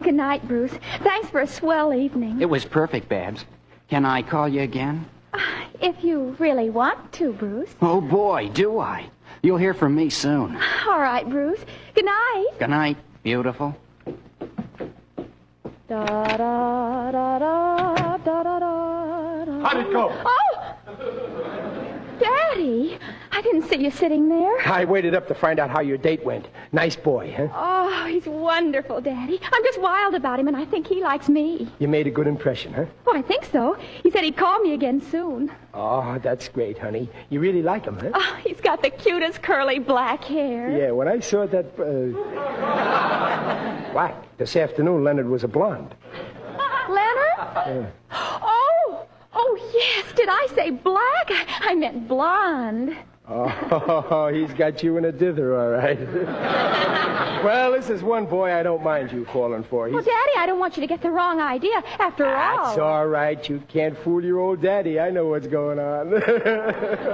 Good night, Bruce. Thanks for a swell evening. It was perfect, Babs. Can I call you again? If you really want to, Bruce. Oh, boy, do I. You'll hear from me soon. All right, Bruce. Good night. Good night, beautiful. Da da da da da da da. How'd it go? Oh! Daddy, I didn't see you sitting there. I waited up to find out how your date went. Nice boy, huh? Oh, he's wonderful, Daddy. I'm just wild about him, and I think he likes me. You made a good impression, huh? Oh, I think so. He said he'd call me again soon. Oh, that's great, honey. You really like him, huh? Oh, he's got the cutest curly black hair. Yeah, when I saw that... black. This afternoon, Leonard was a blonde. Leonard? Oh, yes. Did I say black? I meant blonde. Oh, he's got you in a dither, all right. Well, this is one boy I don't mind you falling for. Well, Daddy, I don't want you to get the wrong idea. After all... That's all right. You can't fool your old daddy. I know what's going on.